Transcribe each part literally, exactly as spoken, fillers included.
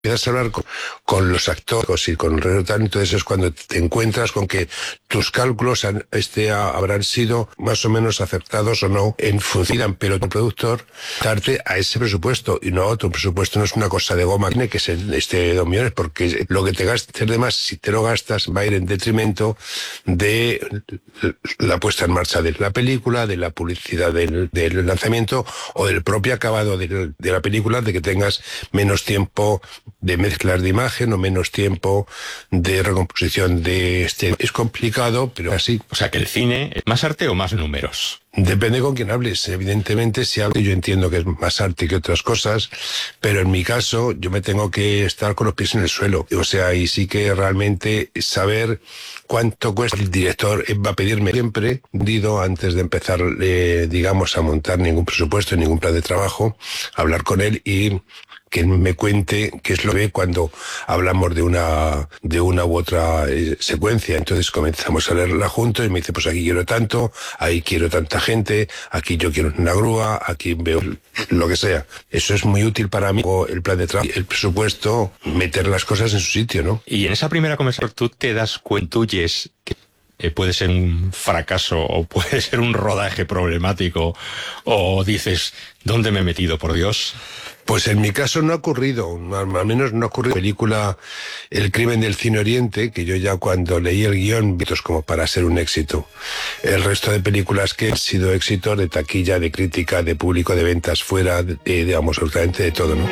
empiezas a hablar con, con los actores y con el resto, entonces es cuando te encuentras con que tus cálculos han, este, habrán sido más o menos acertados o no en función, pero tu productor darte a ese presupuesto y no a otro. Un presupuesto no es una cosa de goma, tiene que ser este, dos millones, porque lo que te gastes de más, si te lo gastas, va a ir en detrimento de la puesta en marcha de la película, de la publicidad del, del lanzamiento o del propio acabado de, de la película, de que tengas menos tiempo de mezclas de imagen o menos tiempo de recomposición de este. Es complicado, pero así. O sea, que el cine es más arte o más números. Depende con quién hables. Evidentemente, si hablo, yo entiendo que es más arte que otras cosas, pero en mi caso, yo me tengo que estar con los pies en el suelo. O sea, y sí que realmente saber cuánto cuesta. El director va a pedirme siempre, digo, antes de empezar, eh, digamos, a montar ningún presupuesto, ningún plan de trabajo, hablar con él y que me cuente qué es lo que ve cuando hablamos de una de una u otra eh, secuencia. Entonces comenzamos a leerla juntos y me dice, pues aquí quiero tanto, ahí quiero tanta gente, aquí yo quiero una grúa, aquí veo lo que sea. Eso es muy útil para mí, o el plan de trabajo, el presupuesto, meter las cosas en su sitio, ¿no? Y en esa primera conversación tú te das cuenta, intuyes que Eh, puede ser un fracaso o puede ser un rodaje problemático, o dices, ¿dónde me he metido, por Dios? Pues en mi caso no ha ocurrido, al menos no ha ocurrido. La película El crimen del Cine Oriente, que yo ya cuando leí el guión, vi como para ser un éxito. El resto de películas que han sido éxitos de taquilla, de crítica, de público, de ventas fuera, de, digamos, absolutamente de todo, ¿no?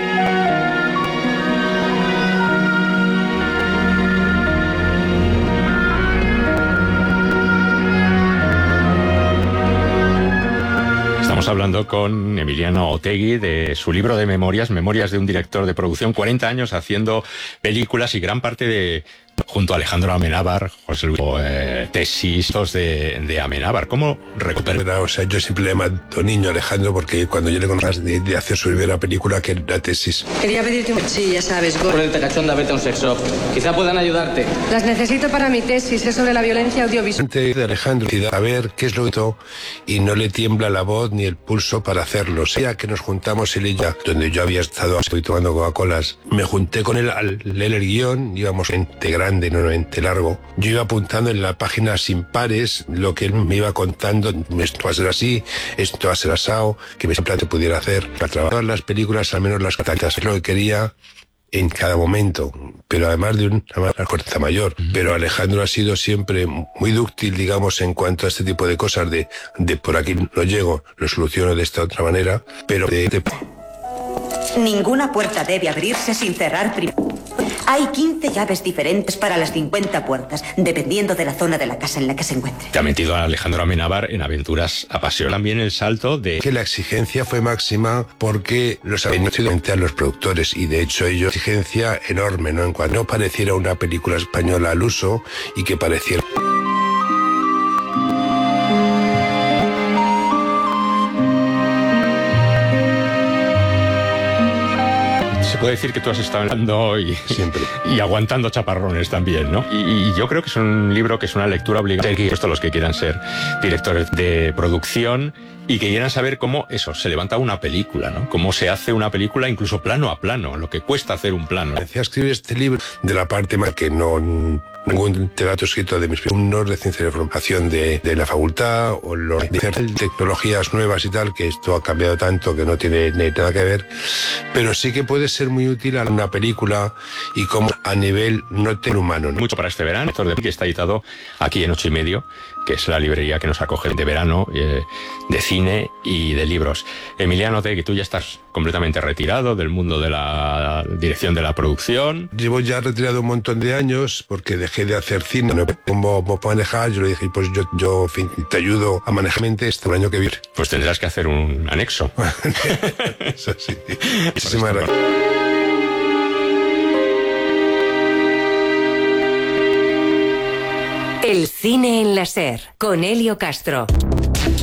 Estamos hablando con Emiliano Otegi de su libro de memorias, Memorias de un director de producción, cuarenta años haciendo películas y gran parte de, junto a Alejandro Amenábar, José Luis, eh, tesis de, de Amenábar. ¿Cómo recuperar? O sea, yo siempre le llamo niño Alejandro porque cuando yo le conocí de, de hacer su primera película, que era la tesis. Quería pedirte un... Sí, ya sabes, Gor. Ponerte cachonda, vete a un sex shop. Quizá puedan ayudarte. Las necesito para mi tesis, es sobre la violencia audiovisual. Antes de Alejandro, a ver qué es lo que hizo, y no le tiembla la voz ni el pulso para hacerlo. Sea que nos juntamos él y ella, donde yo había estado estoy tomando Coca-Colas, me junté con él al leer el guión, íbamos ente grande, no ente largo. Yo iba apuntando en la página sin pares lo que él me iba contando, esto va a ser así, esto va a ser asado, que me siempre te pudiera hacer. Para trabajar las películas, al menos las catachas, es lo que quería en cada momento, pero además de una fuerza mayor. Pero Alejandro ha sido siempre muy dúctil, digamos, en cuanto a este tipo de cosas, de, de por aquí no llego, lo soluciono de esta otra manera, pero de, de... Ninguna puerta debe abrirse sin cerrar primero. Hay quince llaves diferentes para las cincuenta puertas, dependiendo de la zona de la casa en la que se encuentre. Te ha metido a Alejandro Amenábar en aventuras apasionantes. También el salto de... Que la exigencia fue máxima porque los habían sido a los productores, y de hecho ellos exigencia enorme, ¿no? En cuanto no pareciera una película española al uso y que pareciera... Puede decir que tú has estado hablando y, Siempre. y aguantando chaparrones también, ¿no? Y, y yo creo que es un libro que es una lectura obligatoria. Esto los que quieran ser directores de producción y que quieran saber cómo eso, se levanta una película, ¿no? Cómo se hace una película, incluso plano a plano, lo que cuesta hacer un plano. Decía escribir este libro de la parte más que no... ningún relato escrito de mis alumnos de ciencia de formación de, de la facultad, o los de tecnologías nuevas y tal, que esto ha cambiado tanto que no tiene nada que ver, pero sí que puede ser muy útil a una película y como a nivel no humano, ¿no? Mucho para este verano, que está editado aquí en Ocho y Medio, que es la librería que nos acoge de verano, eh, de cine y de libros. Emiliano Otegi, tú ya estás completamente retirado del mundo de la dirección de la producción. Llevo ya retirado un montón de años porque dejé de hacer cine. No como manejar, yo le dije, pues yo, yo en fin, te ayudo a manejar mente este año que viene. Pues tendrás que hacer un anexo. Eso sí. Muchísimas gracias. El cine en la SER, con Elio Castro.